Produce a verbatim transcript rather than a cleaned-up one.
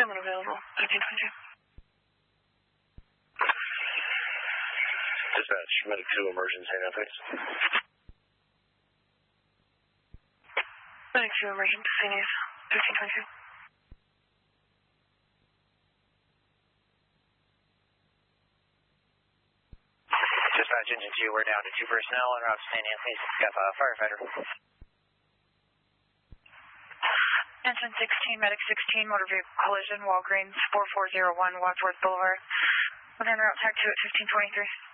Chairman available, thirteen twenty-two. Dispatch, medic two emergency, now please. Medic two emergency, news, thirteen twenty-two. Dispatch, engine two, we're down to two personnel en route to Saint Anthony's. Got a firefighter. Engine sixteen, medic sixteen, motor vehicle collision, Walgreens, four four zero one, Wadsworth Boulevard. We're en route tag two at fifteen twenty-three.